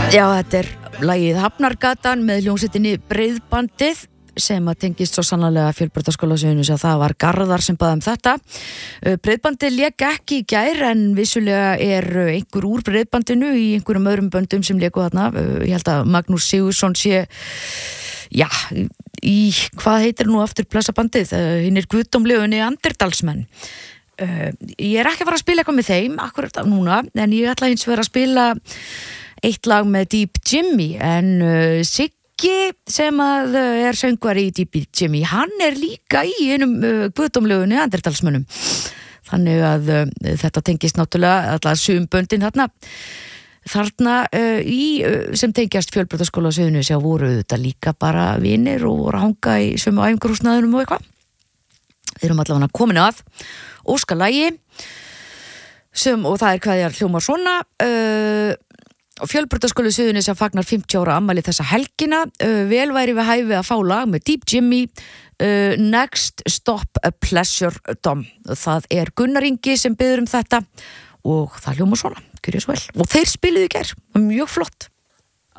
Já, þetta lagið Hafnargatan með hljómsveitinni Breiðbandið sem að tengist svo sannarlega Fjölbrautaskólasviðinu sem það var Garðar sem baði þetta. Breiðbandið lék ekki í gær en vissulega einhver úr Breiðbandinu í einhverjum öðrum böndum sem léku þarna. Ég held að Magnús Sigurðsson sé, í hvað heitir nú aftur blessabandið? Hinnir guðdómlegu Neanderdalsmenn. Ég ekki að fara að spila eitthvað með þeim akkurat núna, en ég ætla hins vegar að spila eitt lag með Deep Jimmy, en Siggi sem að söngvari í Deep Jimmy, hann líka í einum guðdómlegu Neanderdalsmönnum. Þannig að þetta tengist náttúrulega allar sumböndin þarna sem tengjast Fjölbrautaskólasviðinu sem voru þetta líka bara vinir og voru að hanga í sömu æfingarhúsnæðunum og eitthvað. Við erum allavega komin að óska lagi og það kveðjar hljómar svona. Fjölbrautaskólasviðinu sem fagnar 50 ára afmæli þessa helgina. Vel væri við hæfi að fá lag með Deep Jimmy, Next Stop a Pleasure Dome. Það Gunnar Ingi sem biður þetta og það hljómar svona, gjörið svo vel. Og þeir spiluðu í gær, mjög flott.